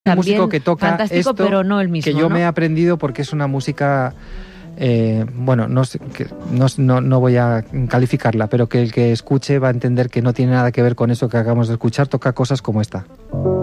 También músico que toca fantástico, esto, pero no el mismo, que yo ¿no? me he aprendido porque es una música, bueno, no, sé, no voy a calificarla, pero que el que escuche va a entender que no tiene nada que ver con eso que acabamos de escuchar, toca cosas como esta.